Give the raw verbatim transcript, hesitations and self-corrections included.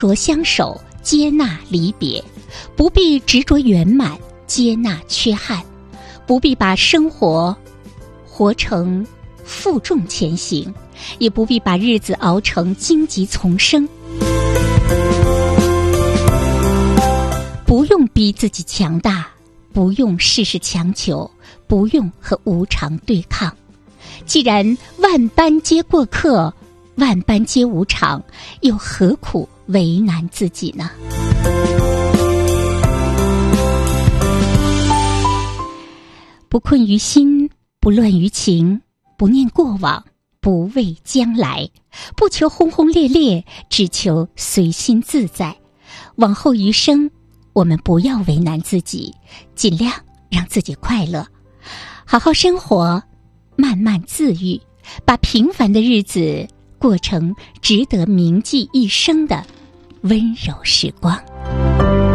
着相守，接纳离别，不必执着圆满，接纳缺憾，不必把生活活成负重前行，也不必把日子熬成荆棘丛生。不用逼自己强大，不用事事强求，不用和无常对抗。既然万般皆过客，万般皆无常，又何苦为难自己呢？不困于心，不乱于情，不念过往，不畏将来，不求轰轰烈烈，只求随心自在。往后余生，我们不要为难自己，尽量让自己快乐，好好生活，慢慢自愈，把平凡的日子过成值得铭记一生的温柔时光。